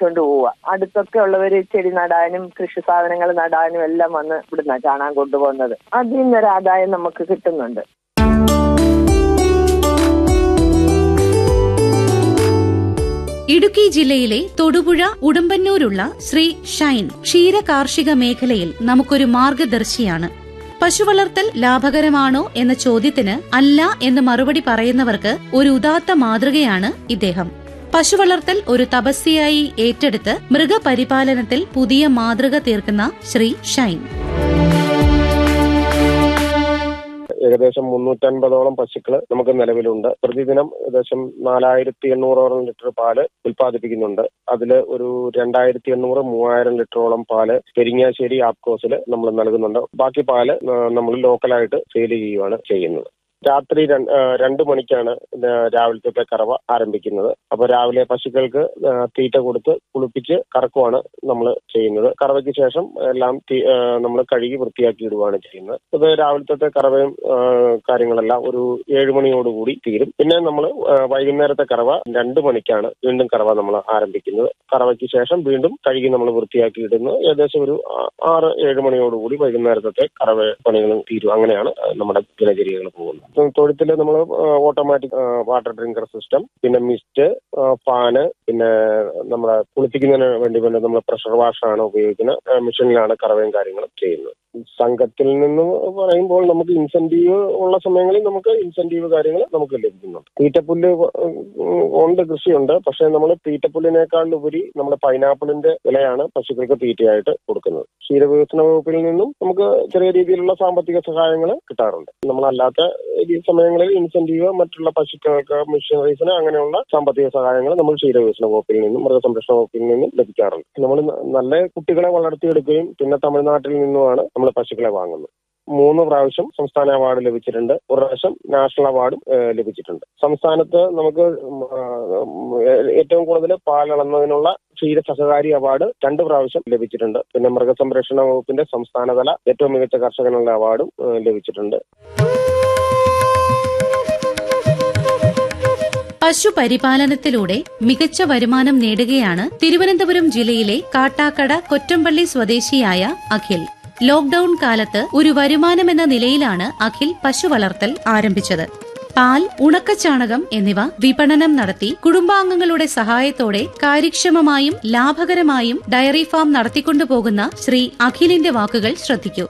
വാങ്ങിച്ചുകൊണ്ട് പോവുക. അടുത്തൊക്കെ ഉള്ളവര് ചെടി നടാനും കൃഷി സാധനങ്ങൾ നടാനും എല്ലാം വന്ന് ഇവിടുന്ന ചാണകം കൊണ്ടുപോകുന്നത്. അതിൽ നിന്നൊരു ആദായം നമുക്ക് കിട്ടുന്നുണ്ട്. ഇടുക്കി ജില്ലയിലെ തൊടുപുഴ ഉടുമ്പന്നൂരുള്ള ശ്രീ ഷൈൻ ക്ഷീര കാർഷിക മേഖലയിൽ നമുക്കൊരു മാർഗദർശിയാണ്. പശുവളർത്തൽ ലാഭകരമാണോ എന്ന ചോദ്യത്തിന് അല്ല എന്ന് മറുപടി പറയുന്നവർക്ക് ഒരു ഉദാത്ത മാതൃകയാണ് ഇദ്ദേഹം. പശുവളർത്തൽ ഒരു തപസ്യയായി ഏറ്റെടുത്ത് മൃഗപരിപാലനത്തിൽ പുതിയ മാതൃക തീർക്കുന്ന ശ്രീ ഷൈൻ. ഏകദേശം 350ഓളം പശുക്കൾ നമുക്ക് നിലവിലുണ്ട്. പ്രതിദിനം ഏകദേശം 4800 ലിറ്റർ പാല് ഉൽപ്പാദിപ്പിക്കുന്നുണ്ട്. അതിൽ ഒരു 2800-3000 ലിറ്ററോളം പാല് പെരിങ്ങാശ്ശേരി ആപ്കോസിൽ നമ്മൾ നൽകുന്നുണ്ട്. ബാക്കി പാല് നമ്മൾ ലോക്കലായിട്ട് സെയിൽ ചെയ്യുകയാണ് ചെയ്യുന്നത്. രാത്രി 2 മണിക്കാണ് രാവിലത്തെ കറവ ആരംഭിക്കുന്നത്. അപ്പൊ രാവിലെ പശുക്കൾക്ക് തീറ്റ കൊടുത്ത് കുളിപ്പിച്ച് കറക്കുവാണ് നമ്മൾ ചെയ്യുന്നത്. കറവയ്ക്ക് ശേഷം എല്ലാം നമ്മൾ കഴുകി വൃത്തിയാക്കി ഇടുകയാണ് ചെയ്യുന്നത്. ഇത് രാവിലത്തെ കറവയും കാര്യങ്ങളെല്ലാം ഒരു 7 മണിയോടുകൂടി തീരും. പിന്നെ നമ്മൾ വൈകുന്നേരത്തെ കറവ 2 മണിക്കാണ് വീണ്ടും കറവ നമ്മൾ ആരംഭിക്കുന്നത്. കറവയ്ക്ക് ശേഷം വീണ്ടും കഴുകി നമ്മൾ വൃത്തിയാക്കി ഇടുന്നത് ഏകദേശം ഒരു 6-7 മണിയോടുകൂടി വൈകുന്നേരത്തെ കറവ പണികളും തീരും. അങ്ങനെയാണ് നമ്മുടെ ദിനചര്യകൾ പോകുന്നത്. തൊഴുത്തിൽ നമ്മൾ ഓട്ടോമാറ്റിക് വാട്ടർ ഡ്രിങ്കർ സിസ്റ്റം, പിന്നെ മിസ്റ്റ്, ഫാന്, പിന്നെ നമ്മളെ കുളിപ്പിക്കുന്നതിന് വേണ്ടി നമ്മൾ പ്രഷർ വാഷാണ് ഉപയോഗിക്കുന്ന മെഷീനിലാണ് കറവയും കാര്യങ്ങളും ചെയ്യുന്നത്. സംഘത്തിൽ നിന്ന് പറയുമ്പോൾ നമുക്ക് ഇൻസെന്റീവ് ഉള്ള സമയങ്ങളിൽ നമുക്ക് ഇൻസെന്റീവ് കാര്യങ്ങൾ നമുക്ക് ലഭിക്കുന്നുണ്ട്. തീറ്റപ്പുല്ല് കൊണ്ട് കൃഷിയുണ്ട്. പക്ഷെ നമ്മൾ തീറ്റപ്പുല്ലിനേക്കാളുപരി നമ്മുടെ പൈനാപ്പിളിന്റെ വിലയാണ് പശുക്കൾക്ക് തീറ്റയായിട്ട് കൊടുക്കുന്നത്. ക്ഷീരവികസന വകുപ്പിൽ നിന്നും നമുക്ക് ചെറിയ രീതിയിലുള്ള സാമ്പത്തിക സഹായങ്ങൾ കിട്ടാറുണ്ട്. നമ്മളല്ലാത്ത സമയങ്ങളിൽ ഇൻസെന്റീവ്, മറ്റുള്ള പശുക്കൾക്ക് മിഷനറീസിന് അങ്ങനെയുള്ള സാമ്പത്തിക സഹായങ്ങൾ നമ്മൾ ക്ഷീരവികസന വകുപ്പിൽ നിന്നും മൃഗസംരക്ഷണ വകുപ്പിൽ നിന്നും ലഭിക്കാറുണ്ട്. നമ്മൾ നല്ല കുട്ടികളെ വളർത്തിയെടുക്കുകയും പിന്നെ തമിഴ്നാട്ടിൽ നിന്നുമാണ് നമ്മൾ പശുക്കളെ വാങ്ങുന്നത്. 3 പ്രാവശ്യം സംസ്ഥാന അവാർഡ് ലഭിച്ചിട്ടുണ്ട്. 1 പ്രാവശ്യം നാഷണൽ അവാർഡും ലഭിച്ചിട്ടുണ്ട്. സംസ്ഥാനത്ത് നമുക്ക് ഏറ്റവും കൂടുതൽ പാലളന്നതിനുള്ള ക്ഷീര സഹകാരി അവാർഡ് 2 പ്രാവശ്യം ലഭിച്ചിട്ടുണ്ട്. പിന്നെ മൃഗസംരക്ഷണ വകുപ്പിന്റെ സംസ്ഥാനതല ഏറ്റവും മികച്ച കർഷകനുള്ള അവാർഡും ലഭിച്ചിട്ടുണ്ട്. പശുപരിപാലനത്തിലൂടെ മികച്ച വരുമാനം നേടുകയാണ് തിരുവനന്തപുരം ജില്ലയിലെ കാട്ടാക്കട കൊറ്റമ്പള്ളി സ്വദേശിയായ അഖിൽ. ലോക്ഡൌൺ കാലത്ത് ഒരു വരുമാനമെന്ന നിലയിലാണ് അഖിൽ പശു വളർത്തൽ ആരംഭിച്ചത്. പാൽ, ഉണക്കച്ചാണകം എന്നിവ വിപണനം നടത്തി കുടുംബാംഗങ്ങളുടെ സഹായത്തോടെ കാര്യക്ഷമമായും ലാഭകരമായും ഡയറി ഫാം നടത്തിക്കൊണ്ടുപോകുന്ന ശ്രീ അഖിലിന്റെ വാക്കുകൾ ശ്രദ്ധിക്കൂ.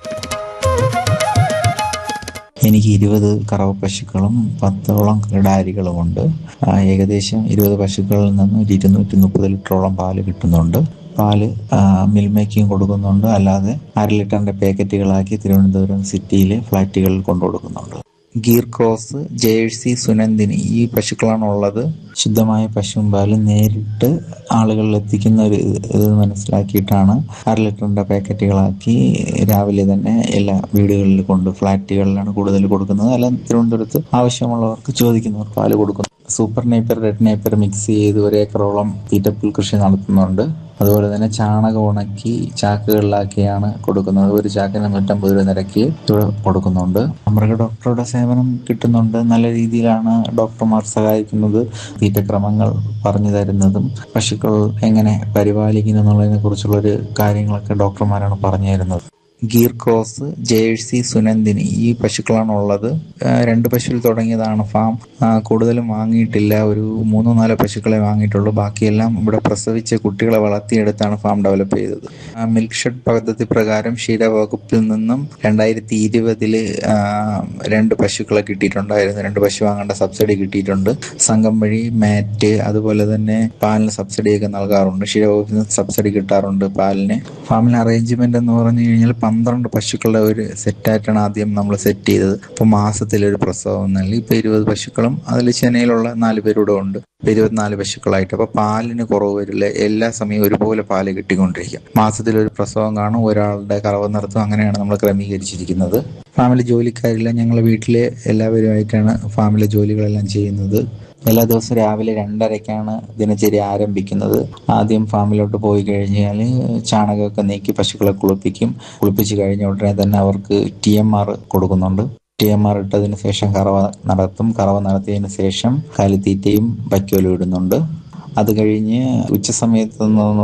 എനിക്ക് 20 കറവ പശുക്കളും 10ഓളം കിടാരികളുമുണ്ട്. ഏകദേശം 20 പശുക്കളിൽ നിന്ന് 230 ലിറ്ററോളം പാല് കിട്ടുന്നുണ്ട്. പാല് മിൽമയ്ക്കും കൊടുക്കുന്നുണ്ട്. അല്ലാതെ 1/2 ലിറ്ററിന്റെ പാക്കറ്റുകളാക്കി തിരുവനന്തപുരം സിറ്റിയിലെ ഫ്ലാറ്റുകളിൽ കൊണ്ടു കൊടുക്കുന്നുണ്ട്. ഗീർ ക്രോസ്, ജേഴ്സി, സുനന്ദിനി ഈ പശുക്കളാണ് ഉള്ളത്. ശുദ്ധമായ പശുവും പാലും നേരിട്ട് ആളുകളിൽ എത്തിക്കുന്ന ഒരു ഇത് മനസ്സിലാക്കിയിട്ടാണ് 1/2 ലിറ്ററിന്റെ പാക്കറ്റുകളാക്കി രാവിലെ തന്നെ എല്ലാ വീടുകളിൽ കൊണ്ട് ഫ്ലാറ്റുകളിലാണ് കൂടുതൽ കൊടുക്കുന്നത്. അല്ല തിരുവനന്തപുരത്ത് ആവശ്യമുള്ളവർക്ക് ചോദിക്കുന്നവർ പാല് കൊടുക്കുന്നു. Super Napier, red Napier mix ചെയ്ത് 1 ഏക്കറോളം തീറ്റപ്പുൽ കൃഷി നടത്തുന്നുണ്ട്. അതുപോലെ തന്നെ ചാണകം ഉണക്കി ചാക്കുകളിലാക്കിയാണ് കൊടുക്കുന്നത്. ഒരു ചാക്കിന് 150 രൂപ നിരക്കി ഇവിടെ കൊടുക്കുന്നുണ്ട്. മൃഗ ഡോക്ടറുടെ സേവനം കിട്ടുന്നുണ്ട്. നല്ല രീതിയിലാണ് ഡോക്ടർമാർ സഹായിക്കുന്നത്. തീറ്റക്രമങ്ങൾ പറഞ്ഞു തരുന്നതും പശുക്കൾ എങ്ങനെ പരിപാലിക്കുന്നു എന്നുള്ളതിനെ കുറിച്ചുള്ളൊരു കാര്യങ്ങളൊക്കെ ഡോക്ടർമാരാണ് പറഞ്ഞു തരുന്നത്. ഗീർ ക്രോസ്, ജേഴ്സി, സുനന്ദിനി ഈ പശുക്കളാണ് ഉള്ളത്. 2 പശുവിൽ തുടങ്ങിയതാണ് ഫാം. കൂടുതലും വാങ്ങിയിട്ടില്ല. ഒരു 3-4 പശുക്കളെ വാങ്ങിയിട്ടുള്ളൂ. ബാക്കിയെല്ലാം ഇവിടെ പ്രസവിച്ച് കുട്ടികളെ വളർത്തിയെടുത്താണ് ഫാം ഡെവലപ്പ് ചെയ്തത്. മിൽക്ക് ഷെഡ് പദ്ധതി പ്രകാരം ക്ഷീരവകുപ്പിൽ നിന്നും 2020 2 പശുക്കളെ കിട്ടിയിട്ടുണ്ടായിരുന്നു. 2 പശു വാങ്ങേണ്ട സബ്സിഡി കിട്ടിയിട്ടുണ്ട്. സംഘം വഴി മാറ്റ്, അതുപോലെ തന്നെ പാലിന് സബ്സിഡിയൊക്കെ നൽകാറുണ്ട്. ക്ഷീരവകുപ്പിൽ നിന്ന് സബ്സിഡി കിട്ടാറുണ്ട് പാലിന്. ഫാമിലെ അറേഞ്ച്മെന്റ് എന്ന് പറഞ്ഞു കഴിഞ്ഞാൽ 12 പശുക്കളുടെ ഒരു സെറ്റായിട്ടാണ് ആദ്യം നമ്മൾ സെറ്റ് ചെയ്തത്. അപ്പോൾ മാസത്തിലൊരു പ്രസവം നൽകി. ഇപ്പൊ 20 പശുക്കളും അതിൽ ചെന്നൈയിലുള്ള 4 പേരൂടെ ഉണ്ട്. 24 പശുക്കളായിട്ട്. അപ്പൊ പാലിന് കുറവ് വരില്ല. എല്ലാ സമയവും ഒരുപോലെ പാല് കിട്ടിക്കൊണ്ടിരിക്കും. മാസത്തിലൊരു പ്രസവം കാണും, ഒരാളുടെ കറവ നിർത്തും. അങ്ങനെയാണ് നമ്മൾ ക്രമീകരിച്ചിരിക്കുന്നത്. ഫാമിലെ ജോലിക്കാരില്ല, ഞങ്ങൾ വീട്ടിലെ എല്ലാവരുമായിട്ടാണ് ഫാമിലെ ജോലികളെല്ലാം ചെയ്യുന്നത്. എല്ലാ ദിവസവും രാവിലെ 2:30-ക്കാണ് ദിനചര്യ ആരംഭിക്കുന്നത്. ആദ്യം ഫാമിലോട്ട് പോയി കഴിഞ്ഞാൽ ചാണകമൊക്കെ നീക്കി പശുക്കളെ കുളിപ്പിച്ച് കഴിഞ്ഞ ഉടനെ തന്നെ അവർക്ക് TMR കൊടുക്കുന്നുണ്ട്. TMR ഇട്ടതിന് ശേഷം കറവ നടത്തും. കറവ നടത്തിയതിന് ശേഷം കാലിത്തീറ്റയും വൈക്കോലും ഇടുന്നുണ്ട്. അത് കഴിഞ്ഞ് ഉച്ച സമയത്ത്